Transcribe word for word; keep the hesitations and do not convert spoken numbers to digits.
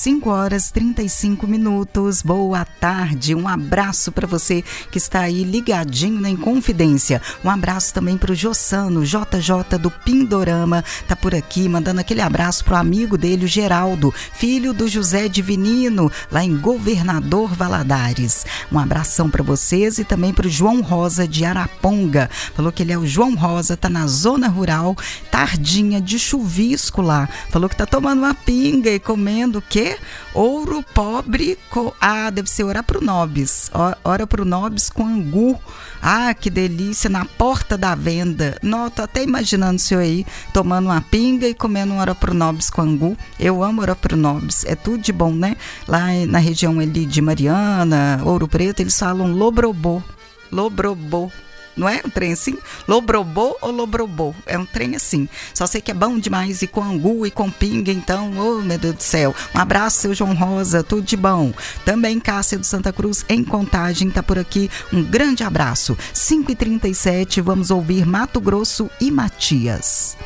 cinco horas e trinta e cinco minutos. Boa tarde, um abraço para você que está aí ligadinho na Inconfidência. Um abraço também para o Jossano, J J do Pindorama, tá por aqui, mandando aquele abraço pro amigo dele, o Geraldo, filho do José Divinino, lá em Governador Valadares. Um abração para vocês e também para o João Rosa de Araponga. Falou que ele é o João Rosa, tá na zona rural, tardinha de chuvisco lá. Falou que tá tomando uma pinga e comendo o quê? Ouro pobre, co... ah, deve ser ora pro nobis, ora pro nobis com angu. Ah, que delícia, na porta da venda. Não, tô até imaginando o senhor aí tomando uma pinga e comendo um ora pro nobis com angu. Eu amo ora pro nobis, é tudo de bom, né? Lá na região ali de Mariana, Ouro Preto, eles falam lobrobô, lobrobô. Não é um trem assim? Lobrobô ou lobrobô? É um trem assim. Só sei que é bom demais e com angu e com pinga, então, oh meu Deus do céu. Um abraço, seu João Rosa, tudo de bom. Também Cássia do Santa Cruz, em Contagem, tá por aqui. Um grande abraço. cinco e trinta e sete, vamos ouvir Mato Grosso e Matias.